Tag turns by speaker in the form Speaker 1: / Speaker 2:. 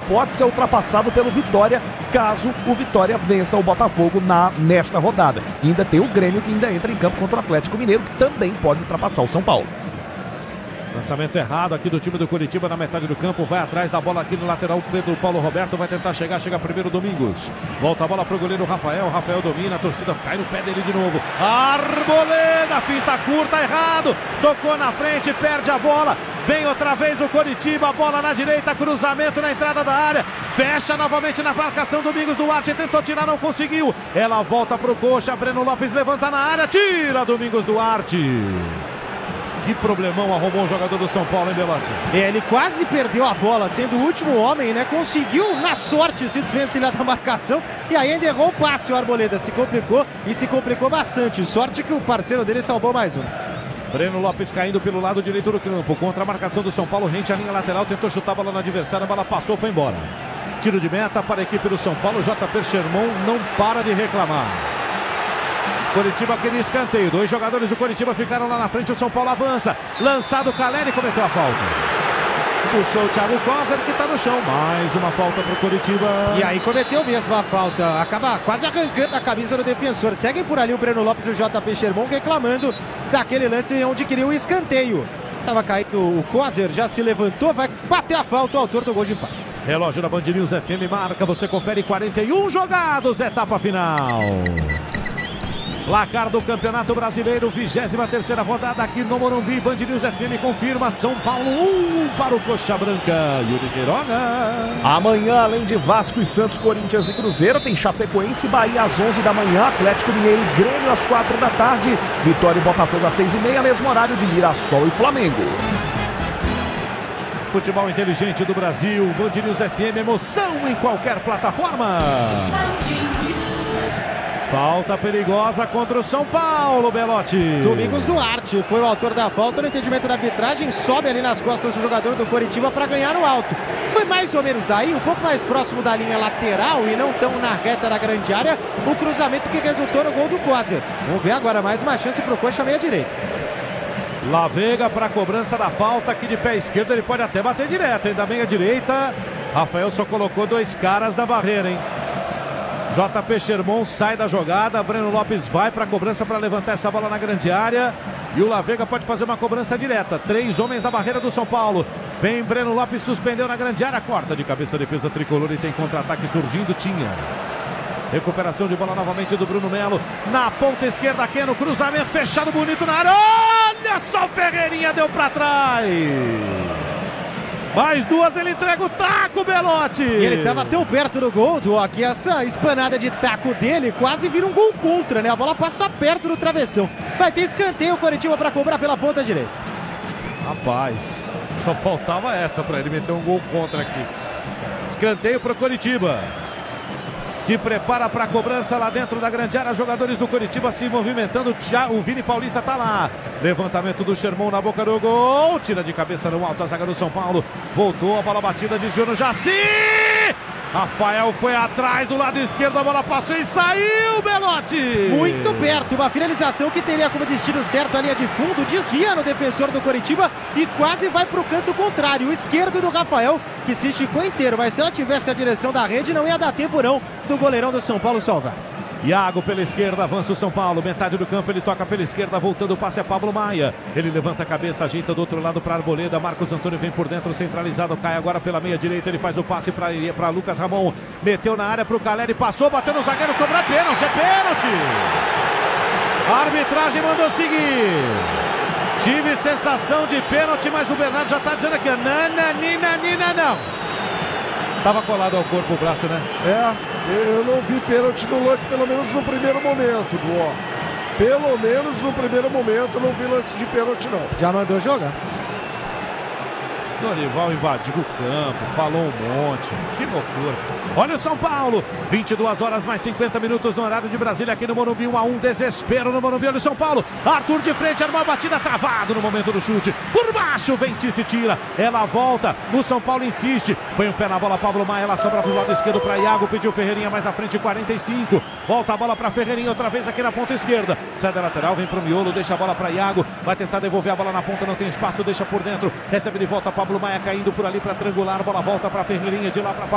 Speaker 1: pode ser ultrapassado pelo Vitória, caso o Vitória vença o Botafogo nesta rodada. E ainda tem o Grêmio, que ainda entra em campo contra o Atlético Mineiro, que também pode ultrapassar o São Paulo.
Speaker 2: Lançamento errado aqui do time do Curitiba na metade do campo. Vai atrás da bola aqui no lateral. Pedro Paulo Roberto vai tentar chegar. Chega primeiro Domingos. Volta a bola pro goleiro Rafael. Rafael domina. A torcida cai no pé dele de novo. Arboleda. Finta curta. Errado. Tocou na frente. Perde a bola. Vem outra vez o Curitiba. Bola na direita. Cruzamento na entrada da área. Fecha novamente na marcação. Domingos Duarte tentou tirar. Não conseguiu. Ela volta pro coxa. Breno Lopes levanta na área. Tira Domingos Duarte. Que problemão arrumou o jogador do São Paulo, hein, Belotti?
Speaker 3: Ele quase perdeu a bola, sendo o último homem, né? Conseguiu, na sorte, se desvencilhar da marcação. E aí ainda errou o passe, o Arboleda. Se complicou e se complicou bastante. Sorte que o parceiro dele salvou mais um.
Speaker 2: Breno Lopes caindo pelo lado direito do campo. Contra a marcação do São Paulo, rente a linha lateral. Tentou chutar a bola no adversário, a bola passou, foi embora. Tiro de meta para a equipe do São Paulo. JP Sherman não para de reclamar. Curitiba queria escanteio. 2 jogadores do Curitiba ficaram lá na frente. O São Paulo avança. Lançado o Caleri, cometeu a falta. Puxou o Thiago Coser, que está no chão. Mais uma falta para o Curitiba.
Speaker 3: E aí cometeu mesmo a falta. Acaba quase arrancando a camisa do defensor. Seguem por ali o Breno Lopes e o JP Sherman reclamando daquele lance onde queria o escanteio. Estava caído o Coser, já se levantou. Vai bater a falta o autor do gol de empate.
Speaker 2: Relógio da Band News FM marca. Você confere 41 jogados. Etapa final. Placar do Campeonato Brasileiro, 23ª rodada aqui no Morumbi. Band News FM confirma São Paulo 1 para o Coxa Branca. Yuri Queiroga.
Speaker 1: Amanhã, além de Vasco e Santos, Corinthians e Cruzeiro, tem Chapecoense e Bahia às 11 da manhã, Atlético Mineiro e Grêmio às 4 da tarde, Vitória e Botafogo às 6h30, mesmo horário de Mirassol e Flamengo.
Speaker 2: Futebol inteligente do Brasil, Band News FM, emoção em qualquer plataforma. Falta perigosa contra o São Paulo, Belotti.
Speaker 3: Domingos Duarte foi o autor da falta. No entendimento da arbitragem, sobe ali nas costas do jogador do Coritiba para ganhar no alto. Foi mais ou menos daí, um pouco mais próximo da linha lateral e não tão na reta da grande área, o cruzamento que resultou no gol do Coser. Vamos ver agora mais uma chance para o Coxa meia-direita.
Speaker 2: Lavega para a cobrança da falta, aqui de pé esquerdo ele pode até bater direto, hein, da meia-direita. Rafael só colocou 2 caras na barreira, hein. JP Sherman sai da jogada, Breno Lopes vai para a cobrança para levantar essa bola na grande área. E o Lavega pode fazer uma cobrança direta. 3 homens na barreira do São Paulo. Vem Breno Lopes, suspendeu na grande área, corta de cabeça a defesa tricolor e tem contra-ataque surgindo, tinha. Recuperação de bola novamente do Bruno Melo. Na ponta esquerda, aqui no cruzamento, fechado bonito na área. Olha só, o Ferreirinha deu para trás. Mais 2, ele entrega o taco, Belotti.
Speaker 3: E ele estava tão perto do gol, aqui essa espanada de taco dele quase vira um gol contra, né? A bola passa perto do travessão. Vai ter escanteio o Coritiba para cobrar pela ponta direita.
Speaker 2: Rapaz, só faltava essa para ele meter um gol contra aqui. Escanteio para o Coritiba. Se prepara para a cobrança lá dentro da grande área. Jogadores do Coritiba se movimentando. O Vini Paulista está lá. Levantamento do Sherman na boca do gol. Tira de cabeça no alto a zaga do São Paulo. Voltou a bola batida, desviou no Jaci. Rafael foi atrás do lado esquerdo. A bola passou e saiu, Belotti.
Speaker 3: Muito perto. Uma finalização que teria como destino certo a linha de fundo. Desvia no defensor do Coritiba e quase vai para o canto contrário. O esquerdo do Rafael, que se esticou inteiro. Mas se ela tivesse a direção da rede, não ia dar tempo não do goleirão do São Paulo salvar.
Speaker 2: Iago pela esquerda, avança o São Paulo, metade do campo, ele toca pela esquerda, voltando o passe a Pablo Maia. Ele levanta a cabeça, ajeita do outro lado para Arboleda. Marcos Antônio vem por dentro, centralizado, cai agora pela meia direita. Ele faz o passe para Lucas Ramon. Meteu na área para o Caleri, passou, bateu no zagueiro, sobra pênalti, é pênalti. A arbitragem mandou seguir. Tive sensação de pênalti, mas o Bernardo já está dizendo aqui, não. Tava colado ao corpo o braço, né?
Speaker 4: Eu não vi pênalti no lance, pelo menos no primeiro momento, Duó. Pelo menos no primeiro momento eu não vi lance de pênalti, não.
Speaker 3: Já mandou jogar?
Speaker 2: Dorival invadiu o campo, falou um monte, que loucura. Olha o São Paulo, 22 horas mais 50 minutos no horário de Brasília, aqui no Morumbi, 1-1, desespero no Morumbi. Olha o São Paulo, Arthur de frente, armou a batida, travado no momento do chute, por baixo, Ventice tira, ela volta, o São Paulo insiste, põe o pé na bola, Pablo Maia, ela sobra pro lado esquerdo para Iago, pediu Ferreirinha mais à frente, 45, volta a bola para Ferreirinha, outra vez aqui na ponta esquerda, sai da lateral, vem pro miolo, deixa a bola para Iago, vai tentar devolver a bola na ponta, não tem espaço, deixa por dentro, recebe de volta Pablo Maia caindo por ali para triangular, bola volta para Ferreirinha, de lá para